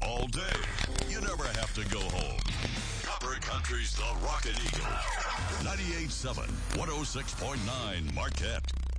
all day. You never have to go home. Copper Country's The Rockin' Eagle. 98.7, 106.9 Marquette.